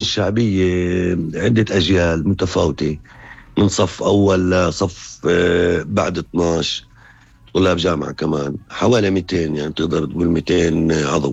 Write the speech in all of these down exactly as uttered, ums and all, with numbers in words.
الشعبية عدة أجيال متفاوتة، من صف أول لصف بعد اثناشر، طلاب جامعة كمان حوالي مئتين، يعني تقدر تقول مئتين عضو.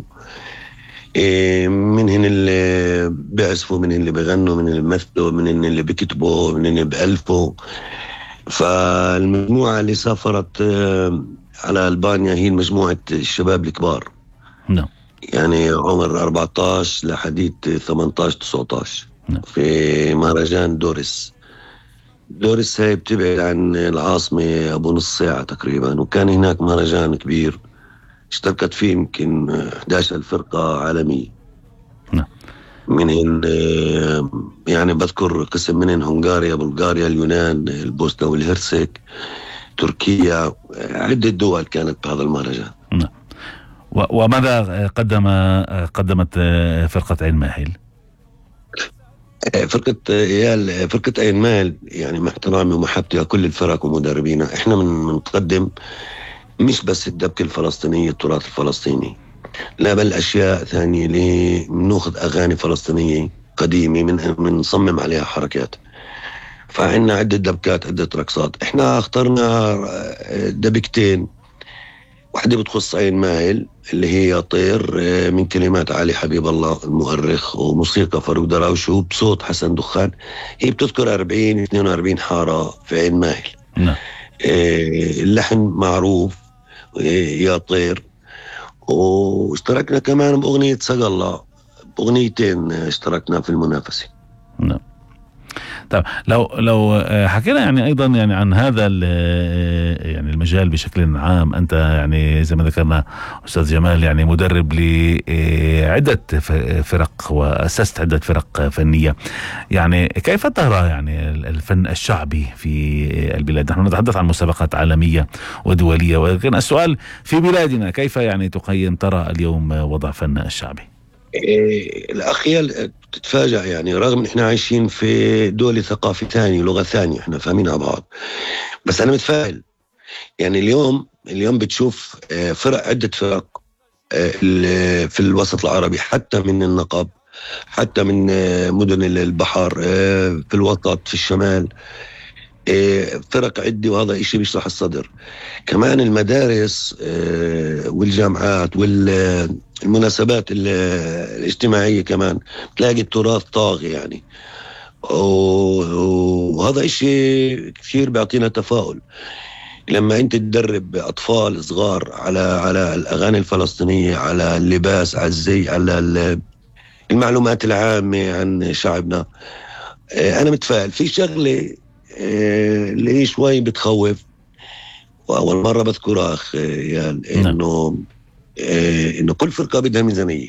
منهن اللي بيعزفوا، منهن اللي بيغنوا، منهن اللي بيمثلوا، منهن اللي بيكتبوا، منهن اللي بألفوا. فالمجموعة اللي سافرت على ألبانيا هي مجموعة الشباب الكبار. نعم. يعني عمر أربعة عشر لحديد ثمانية عشر تسعة عشر. نعم. في مهرجان دوريس. دوريس هاي بتبعد عن العاصمة أبو نص ساعة تقريبا، وكان هناك مهرجان كبير اشتركت فيه يمكن إحدى عشرة فرقة عالمية. نعم. منهن يعني بذكر قسم منهن هنغاريا، بلغاريا، اليونان، البوسنة والهرسك، تركيا، عدة دول كانت بهذا المهرجان. نعم. وماذا قدم قدمت فرقة عين ماهل؟ فرقة يال فرقة عين ماهل يعني مع احترامي ومحبتي لكل الفرق ومدربينا، احنا من منقدم مش بس الدبكة الفلسطينية، التراث الفلسطيني، لا بل أشياء ثانية. ليه بناخذ أغاني فلسطينية قديمة من منصمم عليها حركات. فعنا عدة دبكات، عدة رقصات. احنا اخترنا دبكتين، واحدة بتخص عين ماهل اللي هي طير من كلمات علي حبيب الله المؤرخ وموسيقى فاروق دراوش وبصوت حسن دخان. هي بتذكر أربعين اثنين وأربعين حارة في عين ماهل. نعم. اللحن معروف يا طير. واشتركنا كمان بأغنية سقى الله، بأغنيتين اشتركنا في المنافسة. نعم. طيب لو لو حكينا يعني ايضا يعني عن هذا يعني المجال بشكل عام، انت يعني زي ما ذكرنا استاذ جمال يعني مدرب لعده فرق واسست عده فرق فنيه، يعني كيف ترى يعني الفن الشعبي في البلاد؟ نحن نتحدث عن مسابقات عالميه ودوليه، ولكن السؤال في بلادنا كيف يعني تقيم ترى اليوم وضع فن الشعبي؟ إيه الأخير تتفاجأ، يعني رغم إن إحنا عايشين في دولة ثقافة ثانية، لغة ثانية، إحنا فاهمين على بعض، بس أنا متفائل. يعني اليوم اليوم بتشوف فرق، عدة فرق في الوسط العربي، حتى من النقب، حتى من مدن البحر، في الوسط، في الشمال، فرق عدة، وهذا إشي بيشرح الصدر. كمان المدارس والجامعات والمناسبات الاجتماعية كمان تلاقي التراث طاغي يعني، وهذا إشي كثير بيعطينا تفاؤل. لما أنت تدرب أطفال صغار على على الأغاني الفلسطينية، على اللباس، على الزي، على المعلومات العامة عن شعبنا، أنا متفائل. في شغلة اللي هي شوي بتخوف، وأول مرة بذكرها أخ يال، إنه إنه كل فرقة بدها ميزانية،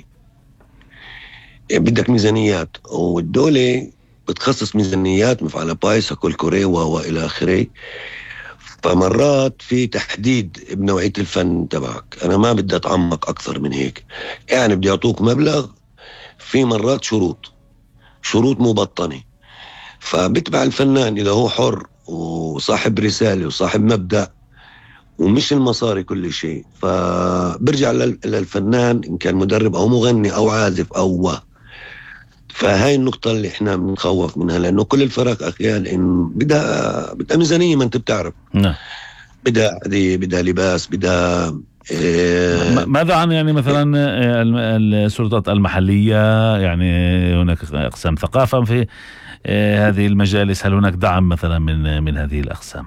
بدك ميزانيات، والدولة بتخصص ميزانيات مفعلة بايسة كل كوري وإلى آخره. فمرات في تحديد بنوعية الفن تبعك. أنا ما بدي أتعمق أكثر من هيك، يعني بدي أعطوك مبلغ، في مرات شروط شروط مبطنة. فبتبع الفنان إذا هو حر وصاحب رسالة وصاحب مبدأ، ومش المصاري كل شيء، فبرجع للفنان إن كان مدرب أو مغني أو عازف أو و فهاي النقطة اللي إحنا بنخوف منها، لأنه كل الفرق أخيال إن بدها بدها ميزانية، ما أنت بتعرف. نعم. بدها عدي، بدها لباس، بدها إيه. ماذا عن يعني مثلا السلطات المحلية؟ يعني هناك أقسام ثقافة في إيه هذه المجالس، هل هناك دعم مثلا من من هذه الأقسام؟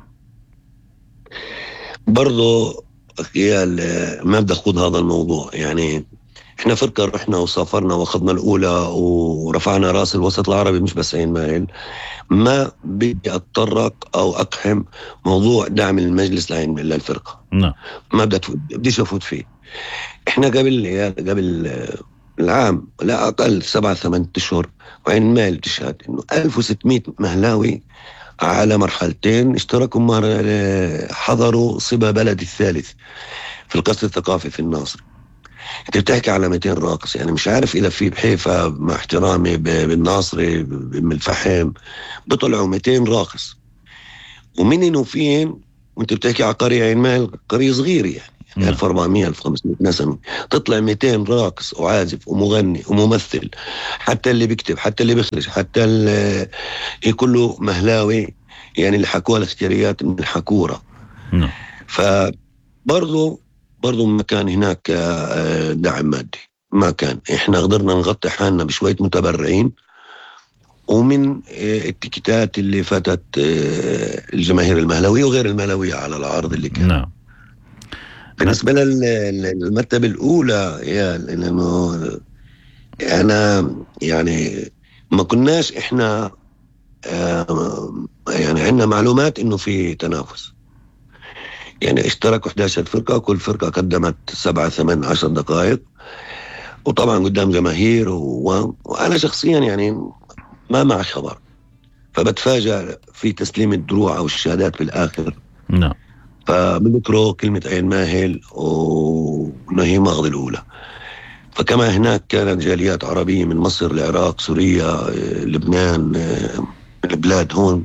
برضو أخيال ما بدي أخوض هذا الموضوع. يعني احنا فرقة رحنا وسافرنا واخذنا الأولى ورفعنا راس الوسط العربي، مش بس عين ماهل. ما بدي أتطرق أو أقحم موضوع دعم المجلس لعين للفرقة. نعم. ما بدي بديش أفوت فيه. احنا قبل قبل العام لا أقل سبعة ثمان أشهر وعين ماهل تشهد إنه ألف وستمائة مهلاوي على مرحلتين اشتركوا مع حضروا صبا بلد الثالث في القصر الثقافي في الناصر. انت بتحكي على مئتين راقص، يعني مش عارف اذا في بحيفا مع احترامي بالناصري بام الفحم بطلعوا مئتين راقص، ومن انه فين وانت بتحكي على قرية عين ماهل، قرية صغيرة يعني نعم. ألف وأربعمية ألف وخمسمية نسمة، تطلع مئتين راقص وعازف ومغني وممثل، حتى اللي بيكتب، حتى اللي بيخرج، حتى اللي كله مهلاوي، يعني اللي حكوها الاختياريات من الحكورة. نعم. فبرضو برضو ما كان هناك آه، دعم مادي، ما كان. احنا قدرنا نغطي حالنا بشوية متبرعين ومن آه، التيكيتات اللي فاتت آه، الجماهير المهلاوية وغير المهلاوية على العرض اللي كان. نعم. بالنسبة للمرتبة الأولى، يا لأنه أنا يعني ما كناش إحنا آه، يعني عندنا معلومات إنه في تنافس، يعني اشتركوا إحدى عشرة فرقة، كل فرقة قدمت سبعة ثمان عشر دقائق، وطبعا قدام جماهير و... وأنا شخصيا يعني ما مع خبر، فبتفاجأ في تسليم الدروع أو الشهادات في الآخر. نعم. فبذكروا كلمة عين ماهل ونهي ماغض الأولى. فكما هناك كانت جاليات عربية من مصر، العراق، سوريا، لبنان، البلاد هون،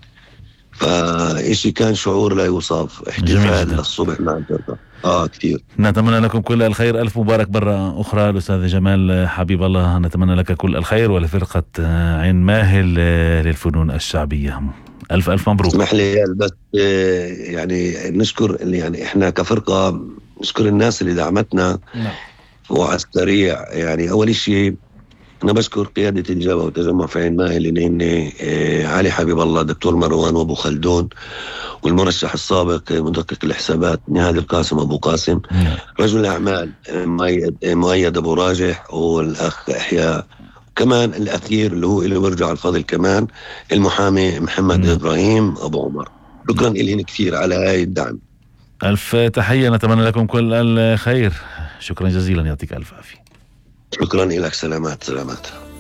فإشي كان شعور لا يوصف، احتفال للصبح مع الفرقة. آه كثير. نتمنى لكم كل الخير، ألف مبارك مرة أخرى الأستاذ جمال حبيب الله، نتمنى لك كل الخير ولفرقة عين ماهل للفنون الشعبية ألف ألف مبروك. اسمح لي بس يعني نشكر اللي يعني إحنا كفرقة نشكر الناس اللي دعمتنا. نعم. وعلى السريع يعني أول شيء أنا بشكر قيادة الجبهة وتجمع في عين ماهل، اللي هن علي حبيب الله، دكتور مروان وأبو خلدون، والمرشح السابق مدقق الحسابات نهاد القاسم أبو قاسم، رجل الأعمال مؤيد أبو راجح، والأخ إحياء، كمان الأخير اللي هو اللي برجع الفضل كمان المحامي محمد إبراهيم أبو عمر. شكرا إلهن كثير على هاي الدعم. ألف تحية، نتمنى لكم كل الخير، شكرا جزيلا، يعطيك ألف عافية. شكرا لك، سلامات سلامات.